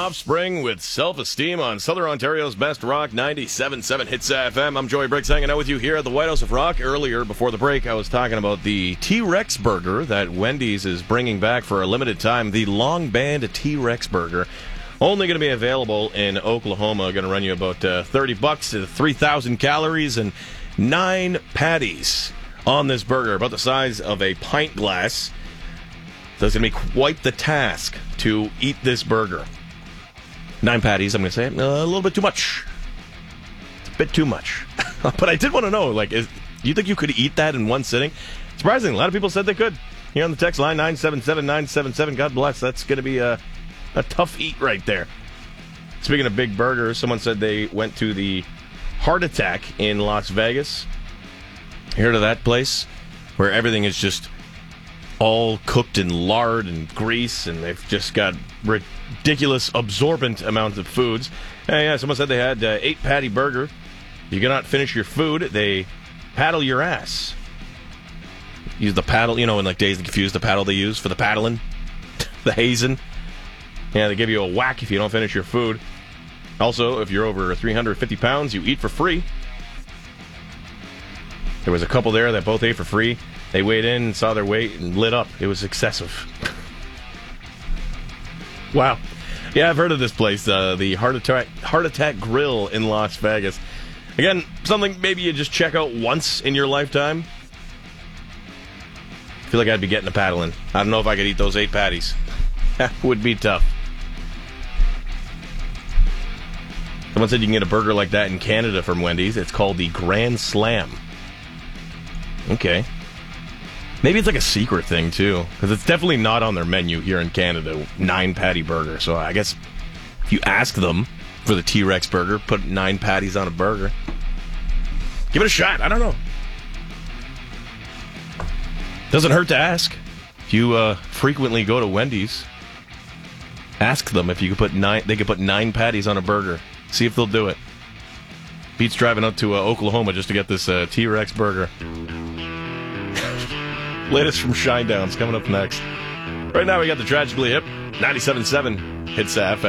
Offspring with Self-Esteem on Southern Ontario's Best Rock 97.7 Hits FM. I'm Joey Briggs hanging out with you here at the White House of Rock. Earlier, before the break, I was talking about the T-Rex burger that Wendy's is bringing back for a limited time. The Long Band T-Rex burger. Only going to be available in Oklahoma. Going to run you about $30, 3,000 calories, and 9 patties on this burger, about the size of a pint glass. So it's going to be quite the task to eat this burger. 9 patties, I'm going to say, a little bit too much. It's a bit too much. But I did want to know, you think you could eat that in one sitting? Surprisingly, a lot of people said they could. Here on the text line, 977-977, God bless. That's going to be a tough eat right there. Speaking of big burgers, someone said they went to the Heart Attack in Las Vegas. Heard of that place? Where everything is just all cooked in lard and grease, and they've just got ridiculous, absorbent amounts of foods. Yeah, someone said they had 8-patty burger. You cannot finish your food, they paddle your ass. Use the paddle, in Dazed and Confused, the paddle they use for the paddling, the hazing. Yeah, they give you a whack if you don't finish your food. Also, if you're over 350 pounds, you eat for free. There was a couple there that both ate for free. They weighed in, saw their weight, and lit up. It was excessive. Wow. Yeah, I've heard of this place, the Heart Attack Grill in Las Vegas. Again, something maybe you just check out once in your lifetime. I feel like I'd be getting a paddle in. I don't know if I could eat those 8 patties. That would be tough. Someone said you can get a burger like that in Canada from Wendy's. It's called the Grand Slam. Okay. Maybe it's like a secret thing, too, because it's definitely not on their menu here in Canada, 9-patty burger. So I guess if you ask them for the T-Rex burger, put 9 patties on a burger. Give it a shot. I don't know. Doesn't hurt to ask. If you frequently go to Wendy's, ask them if you could they could put 9 patties on a burger. See if they'll do it. Pete's driving up to Oklahoma just to get this T-Rex burger. Latest from Shinedown's coming up next. Right now we got the Tragically Hip 97.7 Hits FM.